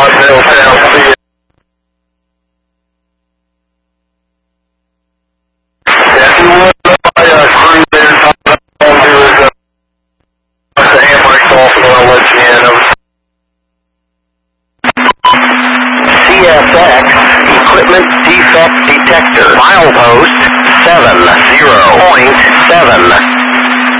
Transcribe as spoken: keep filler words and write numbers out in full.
Los Hilltown, see you. Yeah, if you would, my uh, crew there, all I'll do is uh, the handbrakes off and I'll let you in. C S X Equipment Defect Detector, milepost seven zero point seven.